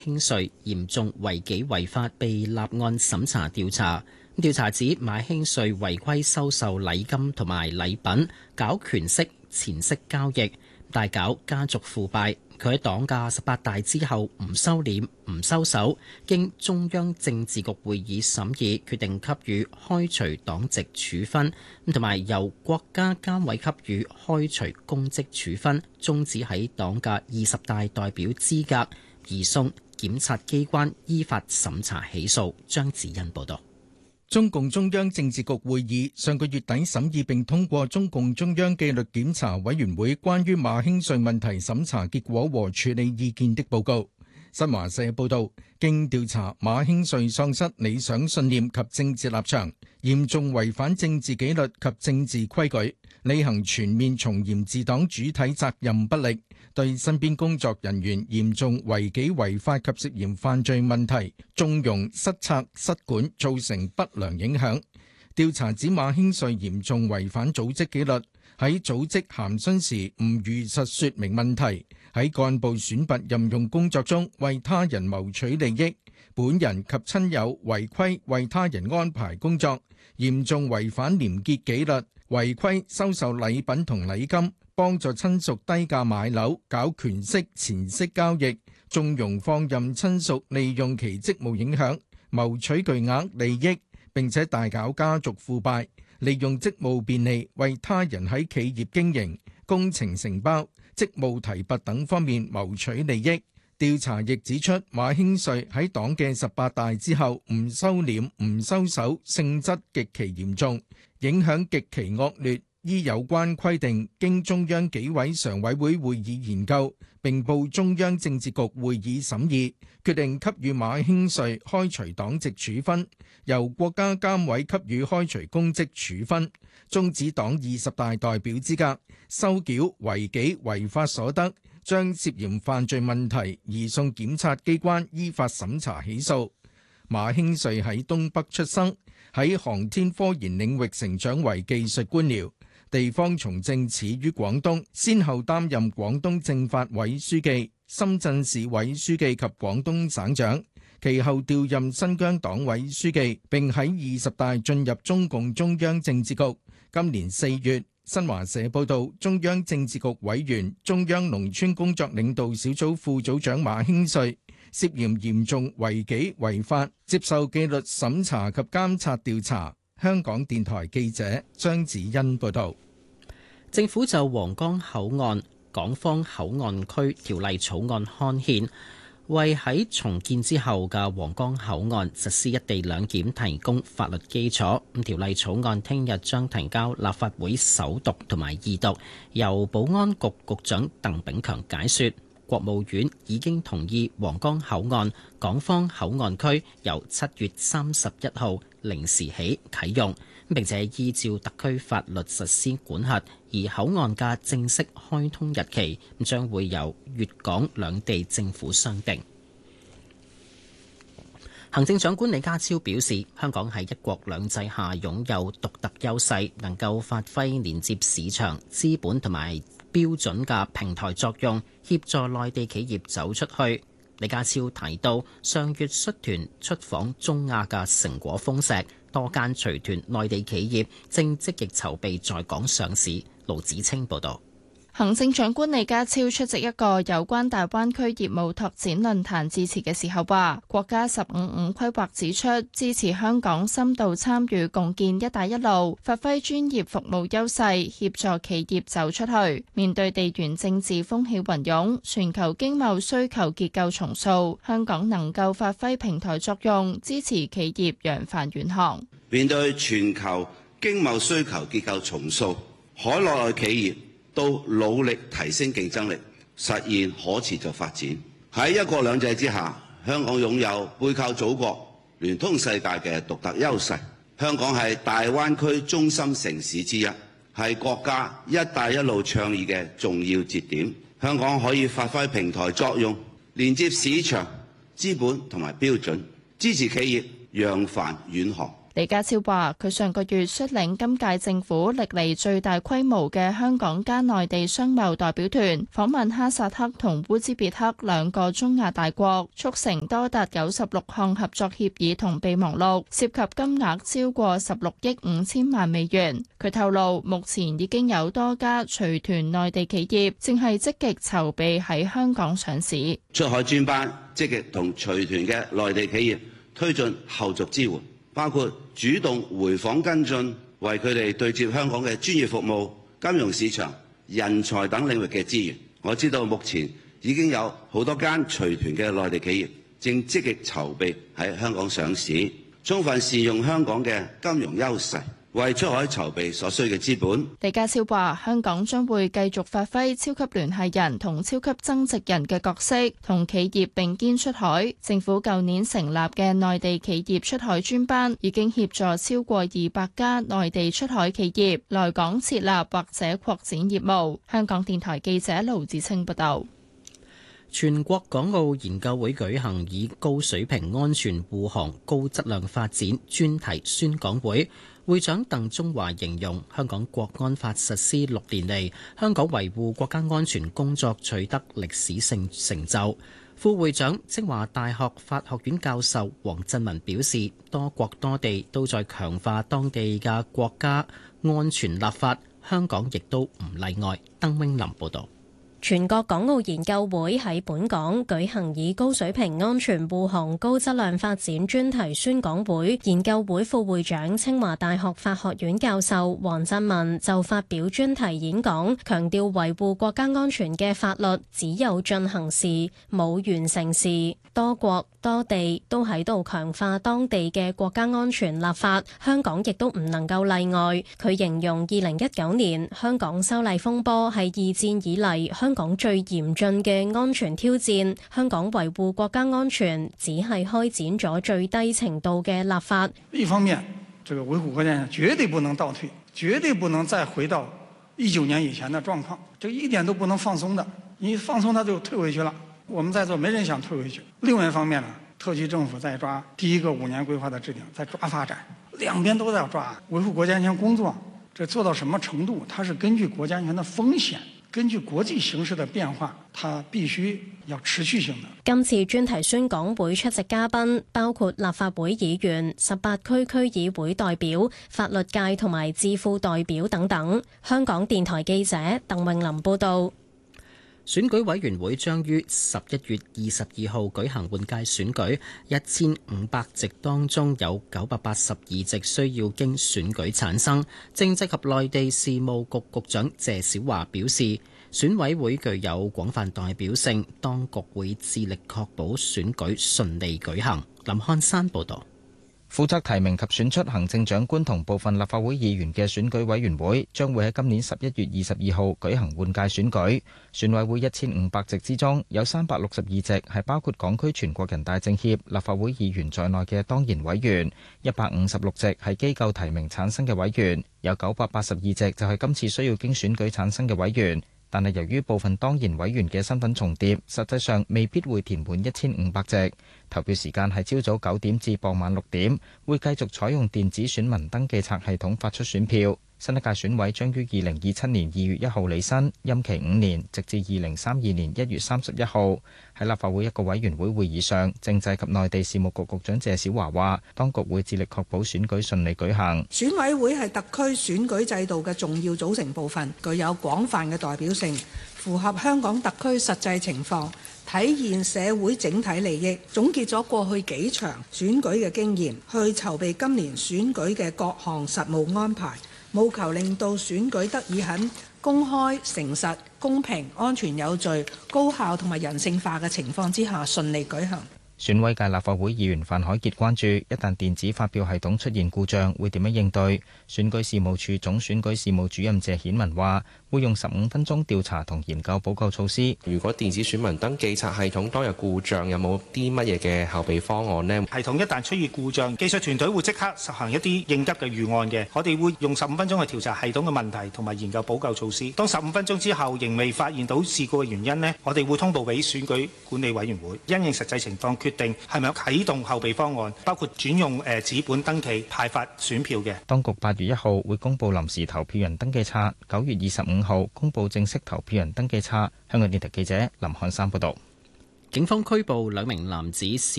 興瑞嚴重違紀違法被立案審查調查。調查指馬興瑞違規收受禮金同埋禮品，搞權色錢色交易，大搞家族腐敗。佢喺黨嘅18大之後唔收斂唔收手，經中央政治局會議審議，決定給予開除黨籍處分，同埋由國家監委給予開除公職處分，終止喺黨嘅20大代表資格，移送檢察機關依法審查起訴。張子欣報道。 中共中央政治局會議上個月底審議並通過中共中央紀律檢查委員會關於馬興瑞問題審查結果和處理意見的報告。新華社報道，經調查，馬興瑞喪失理想信念及政治立場，嚴重違反政治紀律及政治規矩，履行全面從嚴治黨主體責任不力，對身邊工作人員嚴重違紀違法及涉嫌犯罪問題縱容失策失管，造成不良影響。調查指馬興瑞嚴重違反組織紀律，喺組織函詢時唔如實說明問題，喺幹部選拔任用工作中為他人謀取利益，本人及親友違規為他人安排工作，嚴重違反廉潔紀律，違規收受禮品同禮金，幫助親屬低價買樓，搞權色錢色交易，縱容放任親屬利用其職務影響，謀取巨額利益，並且大搞家族腐敗，利用職務便利為他人喺企業經營、工程承包、職務提拔等方面謀取利益。調查亦指出，馬興瑞喺黨嘅18大之後唔收斂唔收手，性質極其嚴重，影響極其惡劣。依有關規定，經中央紀委常委會會議研究，並報中央政治局會議審議，決定給予馬興瑞開除黨籍處分，由國家監委給予開除公職處分，終止黨20大代表資格，收繳違紀違法所得，將涉嫌犯罪問題移送檢察機關依法審查起訴。馬興瑞喺東北出生，喺航天科研領域成長為技術官僚。地方從政始於廣東，先後擔任廣東政法委書記、深圳市委書記及廣東省長，其後調任新疆黨委書記，並喺20大進入中共中央政治局。今年4月，新華社報道，中央政治局委員、中央農村工作領導小組副組長馬興瑞涉嫌嚴重違紀違法，接受紀律審查及監察調查。香港電台記者張子欣報道。 政府就皇崗口岸港方口岸區條例草案刊憲，為喺重建之後嘅皇崗口岸實施一地兩檢提供法律基礎。條例草案聽日將提交立法會首讀同埋二讀，由保安局局長鄧炳強解說。國務院已經同意皇崗口岸港方口岸區由7月31號零時起啟用，並且依照特區法律實施管轄，而口岸嘅正式開通日期將會由粵港兩地政府商定。行政長官李家超表示，香港喺一國兩制下擁有獨特優勢，能夠發揮連接市場、資本同埋標準嘅平台作用，協助內地企業走出去。李家超提到，上月率團出訪中亞嘅成果豐碩，多間隨團內地企業正積極籌備在港上市。盧子清報導。 行政長官李家超出席一個有關大灣區業務拓展論壇致辭嘅時候話，國家15+5規劃指出，支持香港深度參與共建一帶一路，發揮專業服務優勢，協助企業走出去。面對地緣政治風起雲湧，全球經貿需求結構重塑，香港能夠發揮平台作用，支持企業揚帆遠航。 面對全球經貿需求結構重塑，海內企業都努力提升競爭力，實現可持續發展。喺一國兩制之下，香港擁有背靠祖國、聯通世界嘅獨特優勢。香港係大灣區中心城市之一，係國家一帶一路倡議嘅重要節點。香港可以發揮平台作用，連接市場、資本同埋標準，支持企業揚帆遠航。 李家超話：佢上個月率領今屆政府歷嚟最大規模嘅香港加內地商貿代表團訪問哈薩克同烏茲別克兩個中亞大國，促成多達96項合作協議同備忘錄，涉及金額超過16億5千萬美元。佢透露，目前已經有多家隨團內地企業正係積極籌備喺香港上市。 出海專班積極同隨團嘅內地企業推進後續支援，包括主動回訪跟進，為佢哋對接香港嘅專業服務、金融市場、人才等領域嘅資源。我知道目前已經有好多間隨團嘅內地企業正積極籌備喺香港上市，充分善用香港嘅金融優勢，為出海籌備所需嘅資本。 李家超話：香港將會繼續發揮超級聯繫人同超級增值人嘅角色，同企業並肩出海。政府舊年成立嘅內地企業出海專班，已經協助超過200家內地出海企業來港設立或者擴展業務。香港電台記者盧子清報道。 全國港澳研究會舉行以高水平安全護航、高質量發展專題宣講會。會長鄧中華形容香港國安法實施6年嚟，香港維護國家安全工作取得歷史性成就。副會長清華大學法學院教授黃振文表示，多國多地都在強化當地嘅國家安全立法，香港亦都唔例外。鄧永林報道。 全國港澳研究會喺本港舉行以高水平安全護航、高質量發展專題宣講會，研究會副會長清華大學法學院教授黃振文就發表專題演講，強調維護國家安全嘅法律只有進行時，冇完成時。多國多地都喺度強化當地嘅國家安全立法，香港亦都唔能夠例外。佢形容2019年香港修例風波係2戰以嚟香港最嚴峻嘅安全挑戰，香港維護國家安全只係開展咗最低程度嘅立法。 一方面，這個維護國家安全絕對不能倒退，絕對不能再回到19年以前的狀況，這一點都不能放鬆的，你放鬆它就退回去了。我們在座沒人想退回去。另外一方面呢，特區政府在抓第一個5年規劃的制定，在抓發展，兩邊都在抓。維護國家安全工作，這做到什麼程度？它是根據國家安全的風險，根據國際形勢的變化，它必須要持續性的。 今次專題宣講會出席嘉賓包括立法會議員、18區區議會代表、法律界同埋智庫代表等等。香港電台記者鄧永林報道。 選舉委員會將於11月22號舉行換屆選舉，1500席當中有982席需要經選舉產生。政制及內地事務局局長謝小華表示，選委會具有廣泛代表性，當局會致力確保選舉順利舉行。林漢山報導。 負責提名及選出行政長官同部分立法會議員嘅選舉委員會將會喺今年11月22號舉行換屆選舉。選委會1500席之中，有362席係包括港區全國人大政協立法會議員在內嘅當然委員，156席係機構提名產生嘅委員，有982席就係今次需要經選舉產生嘅委員。但係由於部分當然委員嘅身份重疊，實際上未必會填滿1500席。投票時間係朝早9點至傍晚6點，會繼續採用電子選民登記冊系統發出選票。新一屆選委將於2027年2月1號履新，任期5年，直至2032年1月31號。喺立法會一個委員會會議上，政制及內地事務局局長謝小華話，當局會致力確保選舉順利舉行。 選委會係特區選舉制度嘅重要組成部分，具有廣泛嘅代表性，符合香港特區實際情況，體現社會整體利益，總結咗過去幾場選舉嘅經驗，去籌備今年選舉嘅各項實務安排，務求令到選舉得以喺公開、誠實、公平、安全有序、高效同埋人性化嘅情況之下順利舉行。 選委界立法會議員范海傑關注，一旦電子發票系統出現故障，會點樣應對？選舉事務處總選舉事務主任謝顯文話，會用15分鐘調查同研究補救措施。 如果電子選民登記冊系統當日故障，有冇啲乜嘢嘅後備方案呢？ 系統一旦出現故障，技術團隊會即刻實行一啲應急嘅預案嘅。我哋會用15分鐘去調查系統嘅問題同埋研究補救措施。當15分鐘之後仍未發現到事故嘅原因呢，我哋會通報俾選舉管理委員會，因應實際情況決決定係咪有啟動後備方案，包括轉用紙本登記派發選票嘅。 當局8月1號會公布臨時投票人登記冊，9月25號公布正式投票人登記冊。香港電台記者林漢山報道。 警方拘捕2名男子。